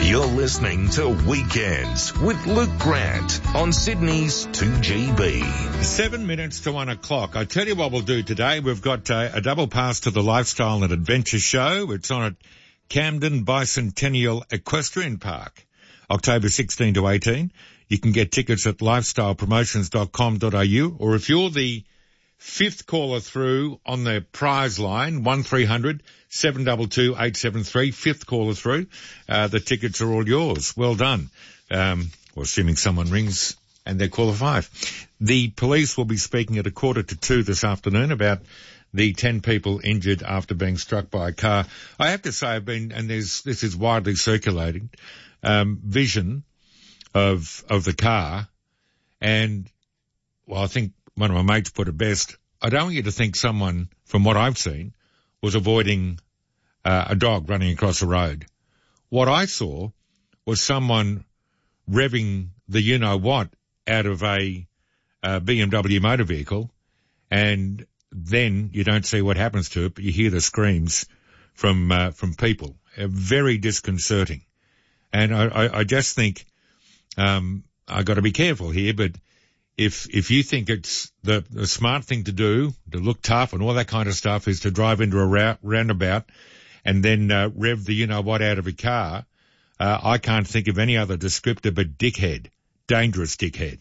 You're listening to Weekends with Luke Grant on Sydney's 2GB. 7 minutes to 1 o'clock. I tell you what we'll do today. We've got a double pass to the Lifestyle and Adventure Show. It's on at Camden Bicentennial Equestrian Park, October 16 to 18. You can get tickets at lifestylepromotions.com.au, or if you're the fifth caller through on the prize line, 1300 722 873, fifth caller through, the tickets are all yours. Well done. Well, assuming someone rings and they're qualified. The police will be speaking at 1:45 this afternoon about the 10 people injured after being struck by a car. I have to say I've been, and this is widely circulating, vision of the car, and, well, I think one of my mates put it best. I don't want you to think someone, from what I've seen, was avoiding a dog running across the road. What I saw was someone revving the you-know-what out of a BMW motor vehicle, and then you don't see what happens to it, but you hear the screams from people. Very disconcerting. And I just think I got to be careful here, but if you think it's the smart thing to do, to look tough and all that kind of stuff, is to drive into a roundabout and then rev the you-know-what out of a car, I can't think of any other descriptor but dickhead. Dangerous dickhead.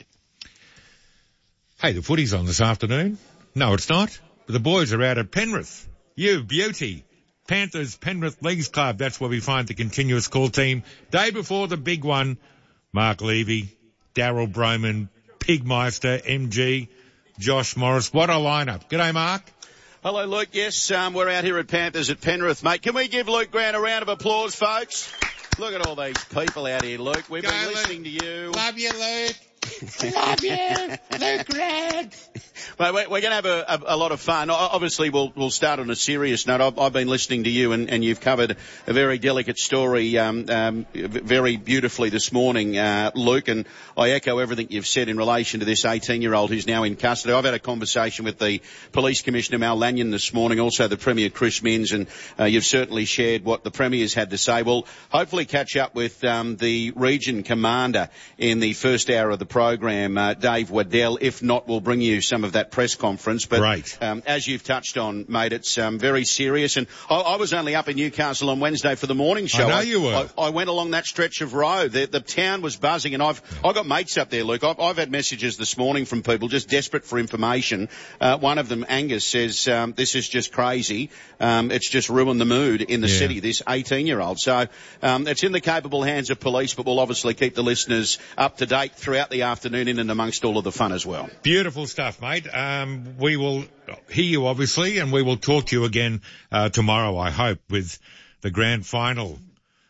Hey, the footy's on this afternoon. No, it's not. The boys are out at Penrith. You beauty. Panthers Penrith Leagues Club. That's where we find the continuous call team. Day before the big one, Mark Levy, Daryl Broman, Pigmeister, MG, Josh Morris. What a lineup. G'day, Mark. Hello, Luke. Yes, we're out here at Panthers at Penrith, mate. Can we give Luke Grant a round of applause, folks? Look at all these people out here, Luke. We've been listening to you. Love you, Luke. Love you, Luke Grant. Mate, we're going to have a lot of fun. Obviously, we'll start on a serious note. I've been listening to you, and you've covered a very delicate story very beautifully this morning, Luke, and I echo everything you've said in relation to this 18-year-old who's now in custody. I've had a conversation with the Police Commissioner, Mal Lanyon, this morning, also the Premier, Chris Minns, and you've certainly shared what the Premier's had to say. We'll hopefully catch up with the Region Commander in the first hour of the program, Dave Waddell. If not, we'll bring you some of that press conference. But right. As you've touched on, mate, it's very serious. And I was only up in Newcastle on Wednesday for the morning show. I know you were. I went along that stretch of road. The town was buzzing, and I've got mates up there, Luke. I've had messages this morning from people just desperate for information. One of them, Angus, says this is just crazy. It's just ruined the mood in the city, this 18-year-old. So it's in the capable hands of police, but we'll obviously keep the listeners up to date throughout the afternoon in and amongst all of the fun as well. Beautiful stuff, mate. We will hear you, obviously, and we will talk to you again tomorrow, I hope, with the grand final.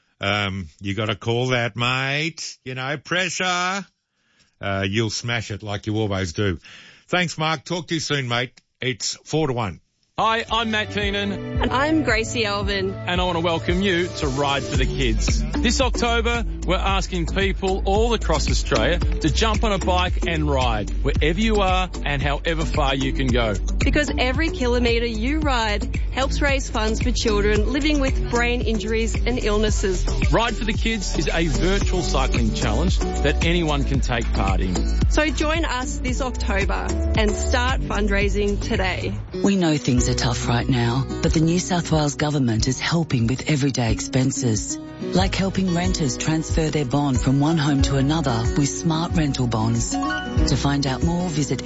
You got to call that, mate. You know, pressure. You'll smash it like you always do. Thanks, Mark. Talk to you soon, mate. It's 4-1. Hi, I'm Matt Keenan. And I'm Gracie Elvin. And I want to welcome you to Ride for the Kids. This October, we're asking people all across Australia to jump on a bike and ride wherever you are and however far you can go. Because every kilometre you ride helps raise funds for children living with brain injuries and illnesses. Ride for the Kids is a virtual cycling challenge that anyone can take part in. So join us this October and start fundraising today. We know things are tough right now, but the New South Wales government is helping with everyday expenses, like helping renters transfer their bond from one home to another with smart rental bonds. To find out more, visit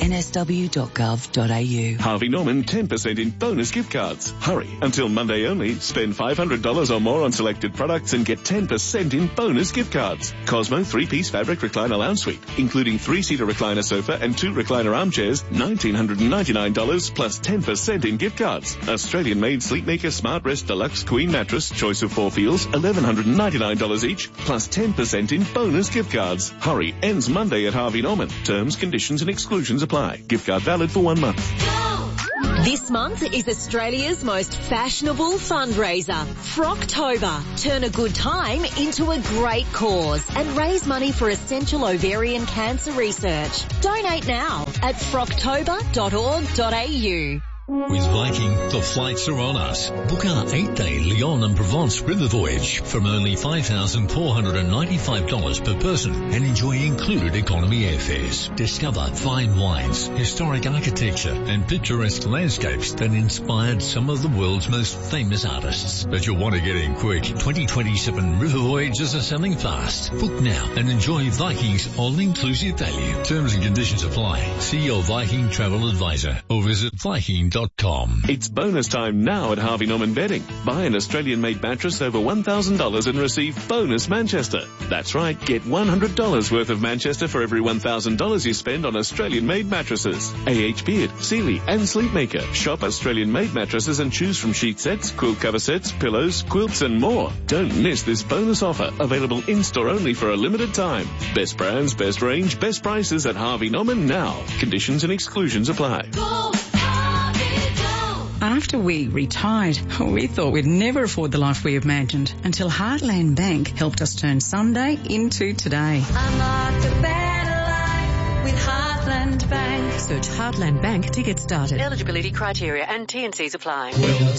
nsw.gov.au. Harvey Norman 10% in bonus gift cards. Hurry, until Monday only. Spend $500 or more on selected products and get 10% in bonus gift cards. Cosmo 3-piece fabric recliner lounge suite, including 3-seater recliner sofa and 2 recliner armchairs, $1,999 plus 10% in gift cards. Australian-made Sleepmaker Smart Rest Deluxe Queen Mattress, choice of 4 feels, $1,199 each, plus 10% in bonus gift cards. Hurry, ends Monday at Harvey Norman. Terms, conditions and exclusions apply. Gift card valid for 1 month. This month is Australia's most fashionable fundraiser, Frocktober. Turn a good time into a great cause and raise money for essential ovarian cancer research. Donate now at frocktober.org.au. With Viking, the flights are on us. Book our 8-day Lyon and Provence river voyage from only $5,495 per person and enjoy included economy airfares. Discover fine wines, historic architecture and picturesque landscapes that inspired some of the world's most famous artists. But you'll want to get in quick. 2027 river voyages are selling fast. Book now and enjoy Viking's all-inclusive value. Terms and conditions apply. See your Viking travel advisor or visit Viking.com. It's bonus time now at Harvey Norman Bedding. Buy an Australian-made mattress over $1,000 and receive bonus Manchester. That's right, get $100 worth of Manchester for every $1,000 you spend on Australian-made mattresses. AH Beard, Sealy and Sleepmaker. Shop Australian-made mattresses and choose from sheet sets, quilt cover sets, pillows, quilts and more. Don't miss this bonus offer, available in-store only for a limited time. Best brands, best range, best prices at Harvey Norman now. Conditions and exclusions apply. After we retired, we thought we'd never afford the life we imagined until Heartland Bank helped us turn Sunday into today. Unlock a better life with Heartland Bank. Search Heartland Bank to get started. Eligibility criteria and T&Cs apply. Well,